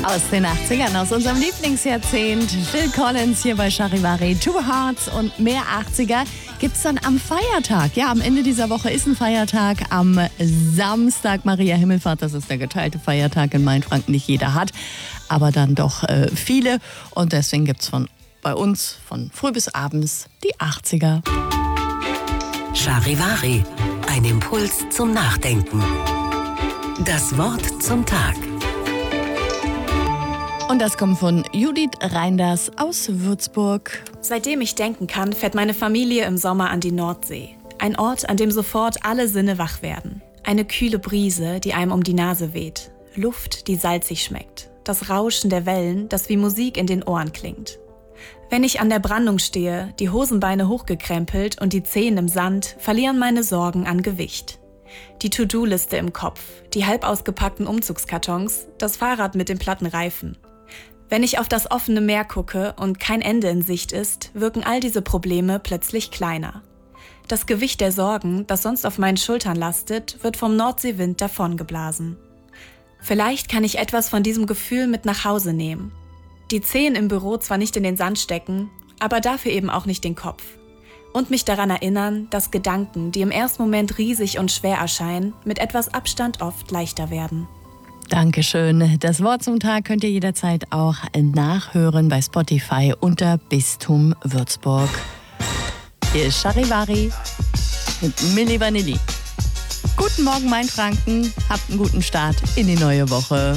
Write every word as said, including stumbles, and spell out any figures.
Aus den achtzigern, aus unserem Lieblingsjahrzehnt. Phil Collins hier bei Charivari. Two Hearts und mehr achtziger gibt's dann am Feiertag. Ja, am Ende dieser Woche ist ein Feiertag. Am Samstag Maria Himmelfahrt. Das ist der geteilte Feiertag in Mainfranken. Nicht jeder hat, aber dann doch äh, viele. Und deswegen gibt's von bei uns von früh bis abends die achtziger. Charivari. Ein Impuls zum Nachdenken. Das Wort zum Tag. Und das kommt von Judith Reinders aus Würzburg. Seitdem ich denken kann, fährt meine Familie im Sommer an die Nordsee. Ein Ort, an dem sofort alle Sinne wach werden. Eine kühle Brise, die einem um die Nase weht. Luft, die salzig schmeckt. Das Rauschen der Wellen, das wie Musik in den Ohren klingt. Wenn ich an der Brandung stehe, die Hosenbeine hochgekrempelt und die Zehen im Sand, verlieren meine Sorgen an Gewicht. Die To-Do-Liste im Kopf, die halb ausgepackten Umzugskartons, das Fahrrad mit den platten Reifen. Wenn ich auf das offene Meer gucke und kein Ende in Sicht ist, wirken all diese Probleme plötzlich kleiner. Das Gewicht der Sorgen, das sonst auf meinen Schultern lastet, wird vom Nordseewind davongeblasen. Vielleicht kann ich etwas von diesem Gefühl mit nach Hause nehmen. Die Zehen im Büro zwar nicht in den Sand stecken, aber dafür eben auch nicht den Kopf. Und mich daran erinnern, dass Gedanken, die im ersten Moment riesig und schwer erscheinen, mit etwas Abstand oft leichter werden. Dankeschön. Das Wort zum Tag könnt ihr jederzeit auch nachhören bei Spotify unter Bistum Würzburg. Hier ist Charivari mit Milli Vanilli. Guten Morgen, Mainfranken. Habt einen guten Start in die neue Woche.